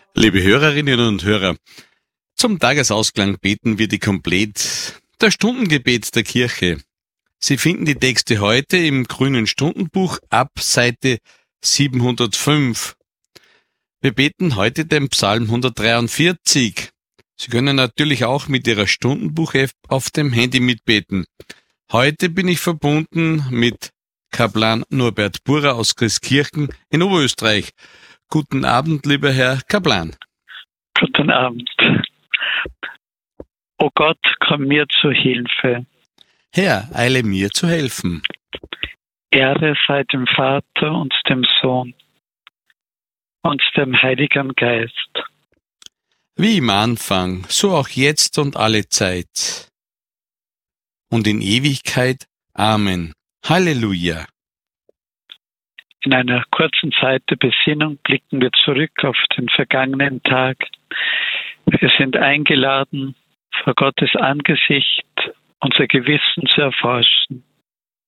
Liebe Hörerinnen und Hörer, zum Tagesausklang beten wir die Komplett, das Stundengebet der Kirche. Sie finden die Texte heute im Grünen Stundenbuch ab Seite 705. Wir beten heute den Psalm 143. Sie können natürlich auch mit Ihrer Stundenbuch-App auf dem Handy mitbeten. Heute bin ich verbunden mit Kaplan Norbert Burer aus Christkirchen in Oberösterreich. Guten Abend, lieber Herr Kaplan. Guten Abend. O Gott, komm mir zu Hilfe. Herr, eile mir zu helfen. Ehre sei dem Vater und dem Sohn und dem Heiligen Geist. Wie im Anfang, so auch jetzt und alle Zeit. Und in Ewigkeit. Amen. Halleluja. In einer kurzen Zeit der Besinnung blicken wir zurück auf den vergangenen Tag. Wir sind eingeladen, vor Gottes Angesicht unser Gewissen zu erforschen.